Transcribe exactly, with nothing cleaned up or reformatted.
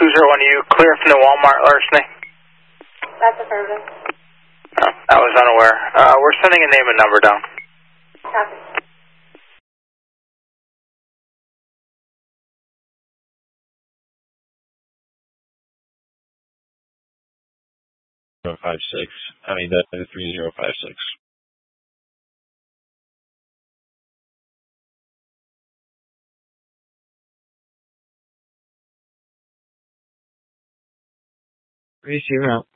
two zero one, you clear from the Walmart larceny? That's affirmative. Oh, I was unaware. Uh, we're sending a name and number down. Copy. zero five six. I mean, the three zero five six. Receiver out.